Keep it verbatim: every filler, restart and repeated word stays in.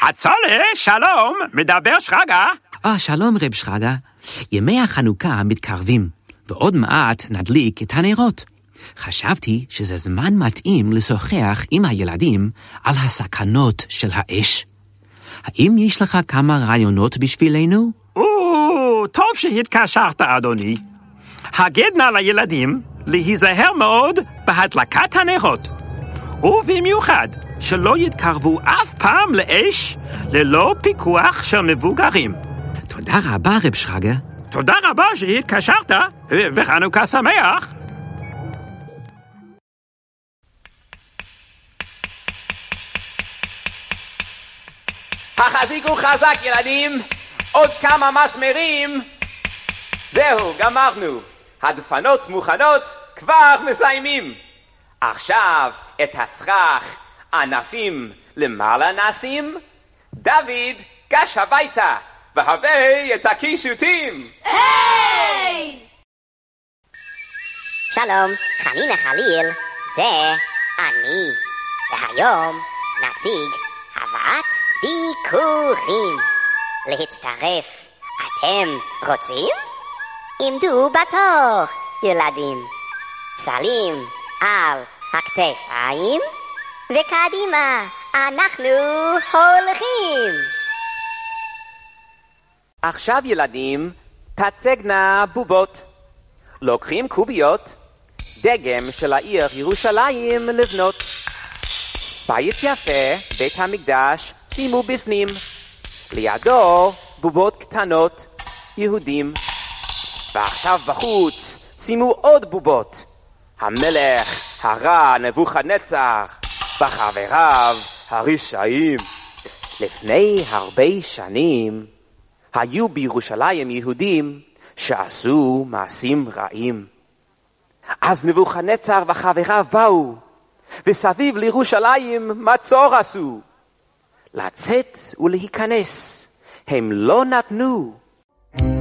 הצולה, שלום, מדבר שרגא. אה, שלום רב שרגא. ימי החנוכה מתקרבים, ועוד מעט נדליק את הנרות. חשבתי שזה זמן מתאים לשוחח עם הילדים על הסכנות של האש. האם יש לך כמה רעיונות בשבילנו? או, טוב שהתקשרת, אדוני. הגד נא לילדים להיזהר מאוד בהדלקת הנרות, ובמיוחד שלא יתקרבו אף פעם לאש ללא פיקוח של מבוגרים. תודה רבה רב שרגא. תודה רבה שהתקשרת, וחנוכה שמח. החזיקו חזק ילדים, עוד כמה מסמרים. זהו, גמרנו. הדפנות מוכנות, כבר מסיימים. עכשיו את הסכך ענפים למעלה נשים. דוד, גש הביתה והבא את הקישוטים. היי! שלום, חנינה חליל, זה אני. והיום נציג הבאת ביקורים. להצטרף, אתם רוצים? עמדו בתור, ילדים. צלים על הכתפיים, וקדימה, אנחנו הולכים. עכשיו ילדים, תצגנה בובות. לוקחים קוביות, דגם של העיר ירושלים לבנות. בית יפה, בית המקדש, שימו בפנים. לידו בובות קטנות, יהודים. ועכשיו בחוץ, שימו עוד בובות. המלך הרע נבוכדנצר, וחבריו הרשעים. לפני הרבה שנים, היו בירושלים יהודים שעשו מעשים רעים. אז נבוכדנצר וחבריו באו, וסביב לירושלים מצור עשו. לצאת ולהיכנס הם לא נתנו.